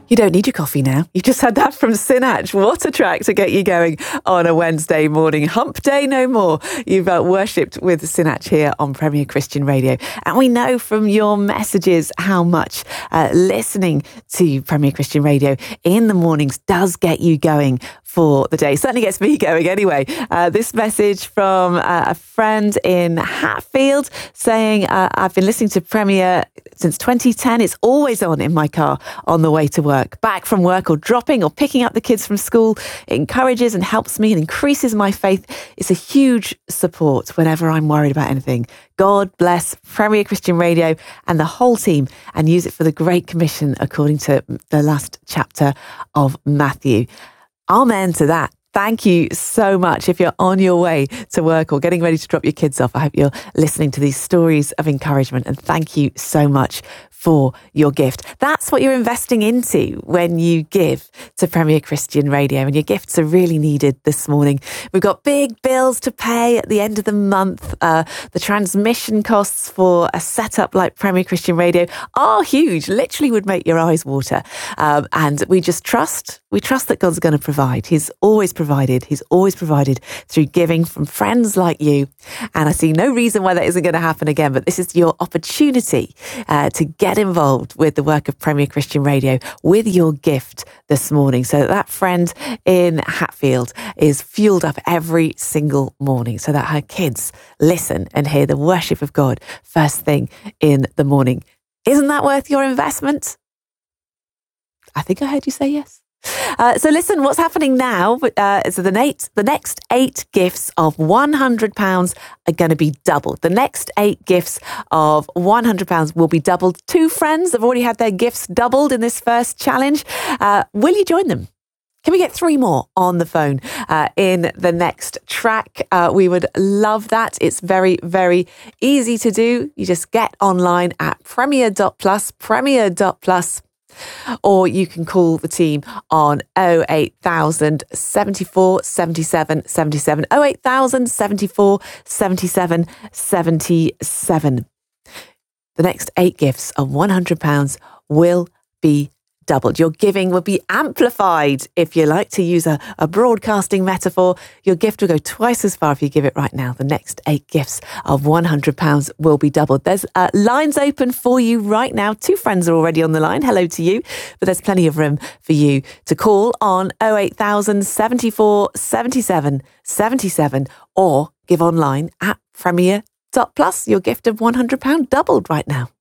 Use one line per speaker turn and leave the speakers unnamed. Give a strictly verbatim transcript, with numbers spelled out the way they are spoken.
You don't need your coffee now. You just had that from Sinach. What a track to get you going on a Wednesday morning. Hump day no more. You've uh, worshipped with Sinach here on Premier Christian Radio. And we know from your messages how much uh, listening to Premier Christian Radio in the mornings does get you going for the day. Certainly gets me going anyway. Uh, this message from uh, a friend in Hatfield saying, uh, I've been listening to Premier since twenty ten. It's always on in my car on the way to work, back from work, or dropping or picking up the kids from school. It encourages and helps me and increases my faith. It's a huge support whenever I'm worried about anything. God bless Premier Christian Radio and the whole team, and use it for the Great Commission according to the last chapter of Matthew. Amen to that. Thank you so much. If you're on your way to work or getting ready to drop your kids off, I hope you're listening to these stories of encouragement, and thank you so much for your gift. That's what you're investing into when you give to Premier Christian Radio, and your gifts are really needed this morning. We've got big bills to pay at the end of the month. Uh, the transmission costs for a setup like Premier Christian Radio are huge, literally would make your eyes water. Um, and we just trust, we trust that God's going to provide. He's always provided. He's always provided through giving from friends like you. And I see no reason why that isn't going to happen again, but this is your opportunity uh, to get Get involved with the work of Premier Christian Radio with your gift this morning, so that that friend in Hatfield is fueled up every single morning, so that her kids listen and hear the worship of God first thing in the morning. Isn't that worth your investment? I think I heard you say yes. Uh, so listen, what's happening now uh, so the, eight, the next eight gifts of one hundred pounds are going to be doubled. The next eight gifts of one hundred pounds will be doubled. Two friends have already had their gifts doubled in this first challenge. Uh, will you join them? Can we get three more on the phone uh, in the next track? Uh, we would love that. It's very, very easy to do. You just get online at premier dot plus, premier dot plus. Or you can call the team on oh eight thousand, seventy-four, seventy-seven, seventy-seven, oh eight thousand, seventy-four, seventy-seven, seventy-seven. The next eight gifts of one hundred pounds will be doubled. Your giving will be amplified. If you like to use a, a broadcasting metaphor, your gift will go twice as far if you give it right now. The next eight gifts of one hundred pounds will be doubled. There's uh, lines open for you right now. Two friends are already on the line. Hello to you. But there's plenty of room for you to call on oh eight thousand, seventy-four, seventy-seven, seventy-seven, or give online at premier dot plus. Your gift of one hundred pounds doubled right now.